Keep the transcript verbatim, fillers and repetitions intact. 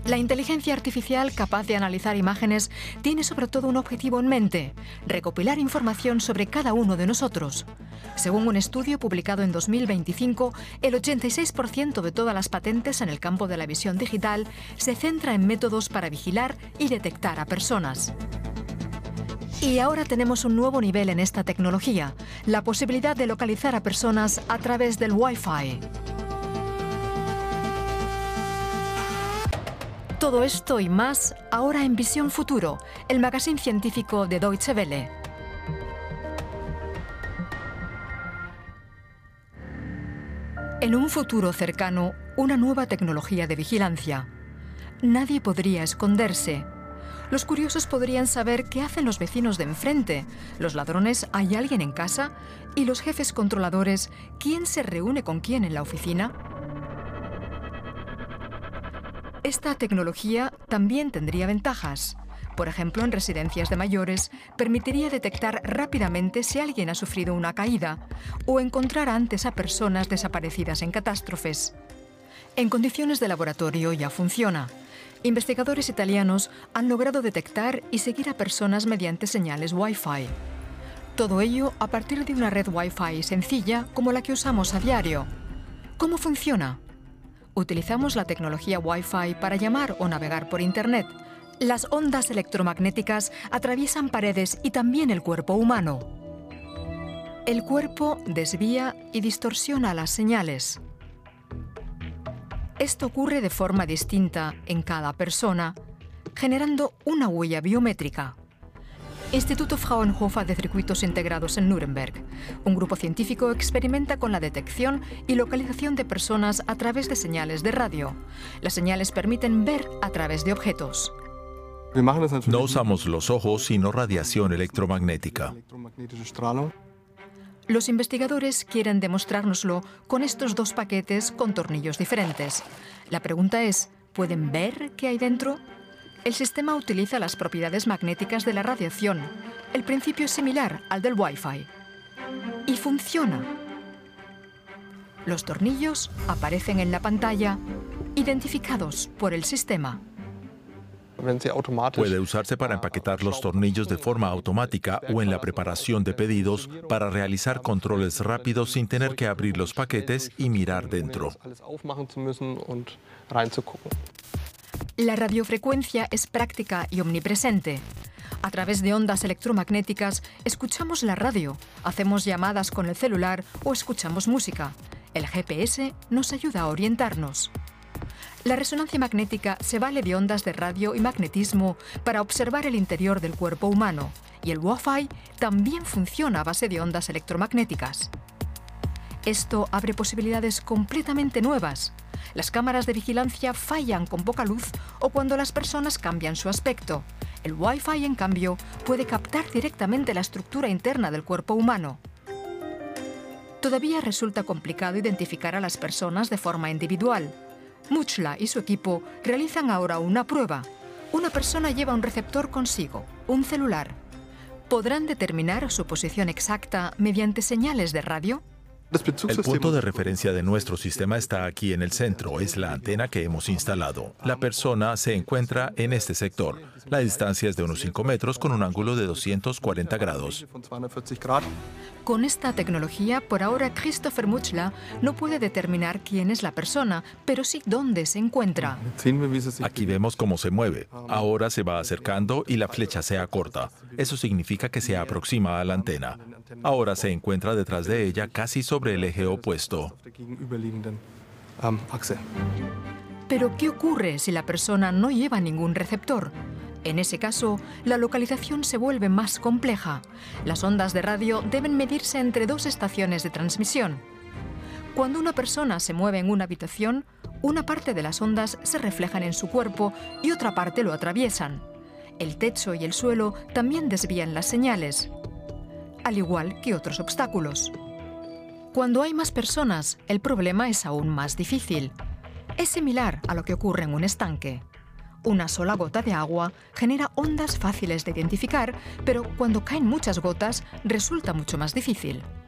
La inteligencia artificial capaz de analizar imágenes tiene sobre todo un objetivo en mente: recopilar información sobre cada uno de nosotros. Según un estudio publicado en dos mil veinticinco, el ochenta y seis por ciento de todas las patentes en el campo de la visión digital se centra en métodos para vigilar y detectar a personas. Y ahora tenemos un nuevo nivel en esta tecnología: la posibilidad de localizar a personas a través del Wi-Fi. Todo esto y más ahora en Visión Futuro, el magazine científico de Deutsche Welle. En un futuro cercano, una nueva tecnología de vigilancia. Nadie podría esconderse. Los curiosos podrían saber qué hacen los vecinos de enfrente, los ladrones, ¿hay alguien en casa? Y los jefes controladores, ¿quién se reúne con quién en la oficina? Esta tecnología también tendría ventajas. Por ejemplo, en residencias de mayores, permitiría detectar rápidamente si alguien ha sufrido una caída o encontrar antes a personas desaparecidas en catástrofes. En condiciones de laboratorio ya funciona. Investigadores italianos han logrado detectar y seguir a personas mediante señales Wi-Fi. Todo ello a partir de una red Wi-Fi sencilla como la que usamos a diario. ¿Cómo funciona? Utilizamos la tecnología Wi-Fi para llamar o navegar por Internet. Las ondas electromagnéticas atraviesan paredes y también el cuerpo humano. El cuerpo desvía y distorsiona las señales. Esto ocurre de forma distinta en cada persona, generando una huella biométrica. Instituto Fraunhofer de Circuitos Integrados en Nuremberg. Un grupo científico experimenta con la detección y localización de personas a través de señales de radio. Las señales permiten ver a través de objetos. No usamos los ojos, sino radiación electromagnética. Los investigadores quieren demostrárnoslo con estos dos paquetes con tornillos diferentes. La pregunta es, ¿pueden ver qué hay dentro? El sistema utiliza las propiedades magnéticas de la radiación. El principio es similar al del Wi-Fi. Y funciona. Los tornillos aparecen en la pantalla, identificados por el sistema. Puede usarse para empaquetar los tornillos de forma automática o en la preparación de pedidos para realizar controles rápidos sin tener que abrir los paquetes y mirar dentro. La radiofrecuencia es práctica y omnipresente. A través de ondas electromagnéticas escuchamos la radio, hacemos llamadas con el celular o escuchamos música. El G P S nos ayuda a orientarnos. La resonancia magnética se vale de ondas de radio y magnetismo para observar el interior del cuerpo humano, y el Wi-Fi también funciona a base de ondas electromagnéticas. Esto abre posibilidades completamente nuevas. Las cámaras de vigilancia fallan con poca luz o cuando las personas cambian su aspecto. El Wi-Fi, en cambio, puede captar directamente la estructura interna del cuerpo humano. Todavía resulta complicado identificar a las personas de forma individual. Muchla y su equipo realizan ahora una prueba. Una persona lleva un receptor consigo, un celular. ¿Podrán determinar su posición exacta mediante señales de radio? El punto de referencia de nuestro sistema está aquí en el centro, es la antena que hemos instalado. La persona se encuentra en este sector. La distancia es de unos cinco metros con un ángulo de doscientos cuarenta grados. Con esta tecnología, por ahora Christopher Muchla no puede determinar quién es la persona, pero sí dónde se encuentra. Aquí vemos cómo se mueve. Ahora se va acercando y la flecha se acorta. Eso significa que se aproxima a la antena. Ahora se encuentra detrás de ella, casi sobre el eje opuesto. Pero, ¿qué ocurre si la persona no lleva ningún receptor? En ese caso, la localización se vuelve más compleja. Las ondas de radio deben medirse entre dos estaciones de transmisión. Cuando una persona se mueve en una habitación, una parte de las ondas se reflejan en su cuerpo y otra parte lo atraviesan. El techo y el suelo también desvían las señales, al igual que otros obstáculos. Cuando hay más personas, el problema es aún más difícil. Es similar a lo que ocurre en un estanque. Una sola gota de agua genera ondas fáciles de identificar, pero cuando caen muchas gotas resulta mucho más difícil.